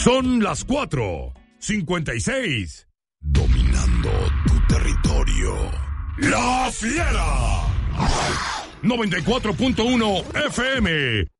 Son las 4:56. Dominando tu territorio. La Fiera. 94.1 FM.